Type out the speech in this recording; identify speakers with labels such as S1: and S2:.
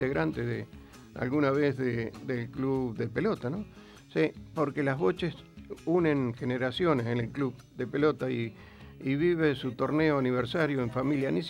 S1: integrante de alguna vez del club de pelota, ¿no? Sí, porque las boches unen generaciones en el club de pelota y vive su torneo aniversario en familia. Ni